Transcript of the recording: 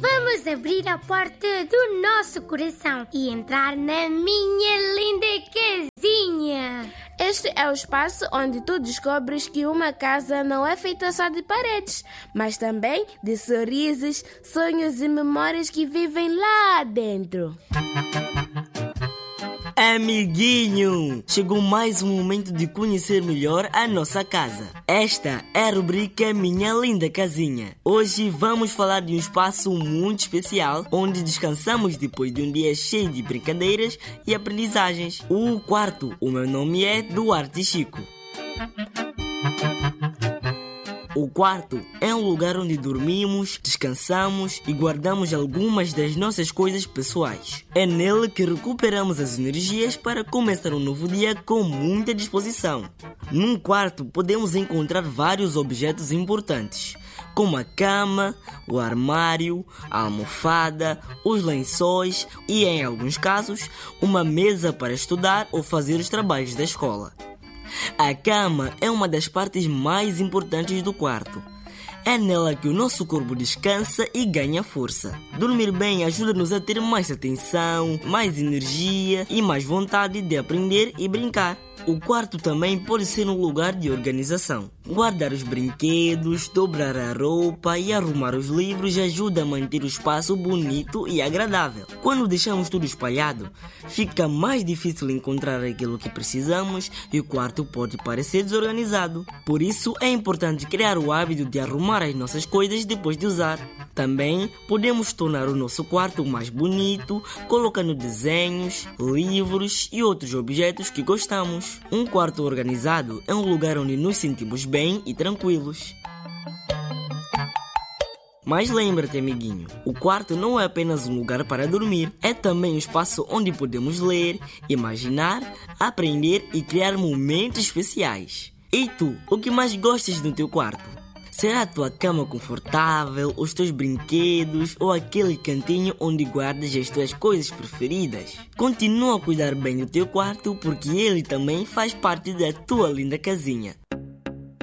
Vamos abrir a porta do nosso coração e entrar na minha linda casinha. Este é o espaço onde tu descobres que uma casa não é feita só de paredes, mas também de sorrisos, sonhos e memórias que vivem lá dentro. Amiguinho, chegou mais um momento de conhecer melhor a nossa casa. Esta é a rubrica Minha Linda Casinha. Hoje vamos falar de um espaço muito especial, onde descansamos depois de um dia cheio de brincadeiras e aprendizagens. O quarto. O meu nome é Duarte Chico. O quarto é um lugar onde dormimos, descansamos e guardamos algumas das nossas coisas pessoais. É nele que recuperamos as energias para começar um novo dia com muita disposição. Num quarto podemos encontrar vários objetos importantes, como a cama, o armário, a almofada, os lençóis e, em alguns casos, uma mesa para estudar ou fazer os trabalhos da escola. A cama é uma das partes mais importantes do quarto. É nela que o nosso corpo descansa e ganha força. Dormir bem ajuda-nos a ter mais atenção, mais energia e mais vontade de aprender e brincar. O quarto também pode ser um lugar de organização. Guardar os brinquedos, dobrar a roupa e arrumar os livros ajuda a manter o espaço bonito e agradável. Quando deixamos tudo espalhado, fica mais difícil encontrar aquilo que precisamos e o quarto pode parecer desorganizado. Por isso é importante criar o hábito de arrumar as nossas coisas depois de usar. Também podemos tornar o nosso quarto mais bonito, colocando desenhos, livros e outros objetos que gostamos. Um quarto organizado é um lugar onde nos sentimos bem e tranquilos. Mas lembra-te, amiguinho, o quarto não é apenas um lugar para dormir, é também um espaço onde podemos ler, imaginar, aprender e criar momentos especiais. E tu, o que mais gostas no teu quarto? Será a tua cama confortável, os teus brinquedos ou aquele cantinho onde guardas as tuas coisas preferidas? Continua a cuidar bem do teu quarto porque ele também faz parte da tua linda casinha.